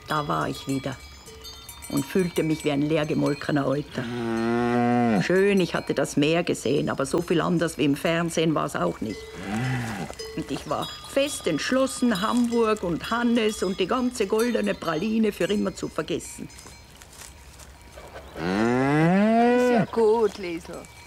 Da war ich wieder und fühlte mich wie ein leergemolkener Euter. Schön, ich hatte das Meer gesehen, aber so viel anders wie im Fernsehen war es auch nicht. Und ich war fest entschlossen, Hamburg und Hannes und die ganze goldene Praline für immer zu vergessen. Ist ja gut, Liesl.